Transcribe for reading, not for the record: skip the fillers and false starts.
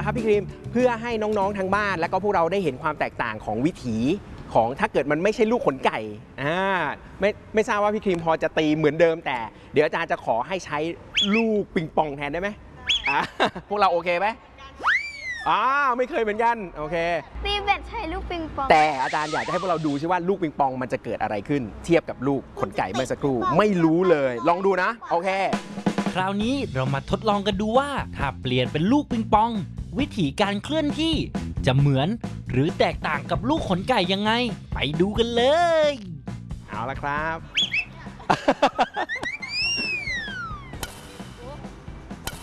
ครับพี่ครีมเพื่อให้น้องๆทางบ้านและก็พวกเราได้เห็นความแตกต่างของวิถีของถ้าเกิดมันไม่ใช่ลูกขนไก่ไม่ทราบว่าพี่ครีมพอจะตีเหมือนเดิมแต่เดี๋ยวอาจารย์จะขอให้ใช้ลูกปิงปองแทนได้ไหมพวกเราโอเคไหมไม่เคยเหมือนกันโอเคตีเบ็ดใช้ลูกปิงปองแต่อาจารย์อยากจะให้พวกเราดูใช่ว่าลูกปิงปองมันจะเกิดอะไรขึ้นเทียบกับลูกขนไก่เมื่อสักครู่ไม่รู้เลยลองดูนะโอเคคราวนี้เรามาทดลองกันดูว่าถ้าเปลี่ยนเป็นลูกปิงปองวิธีการเคลื่อนที่จะเหมือนหรือแตกต่างกับลูกขนไก่ยังไงไปดูกันเลยเอาละครับ